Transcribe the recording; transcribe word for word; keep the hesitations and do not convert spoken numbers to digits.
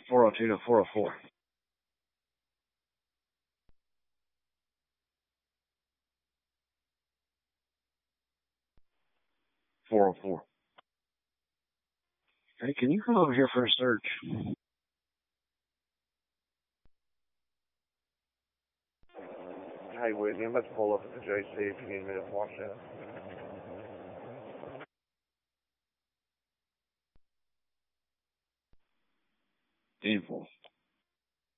four oh two to four oh four. four oh four. Hey, can you come over here for a search? Hey, Whitney, I'm about to pull up at the J C if you need me to watch that. Painful.